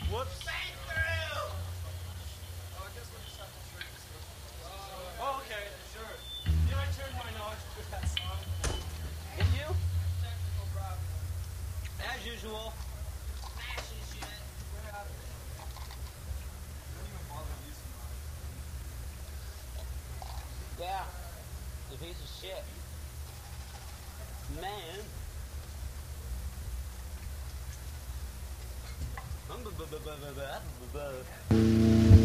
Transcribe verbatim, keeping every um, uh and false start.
Whoops. Oh, okay, sure. You know, I turned my knowledge to that song. Did you? As usual. Fashion shit. Yeah. The piece of shit. Man. I'm